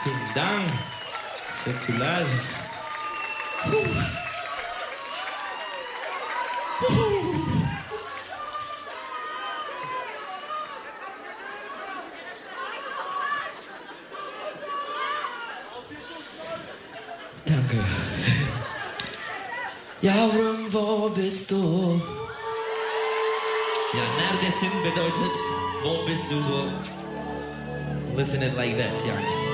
Vielen Dank. Säkulär. Danke. Ja, warum, wo bist du? Ja, neredesin bedeutet, wo bist du so? Listen it like that, yani.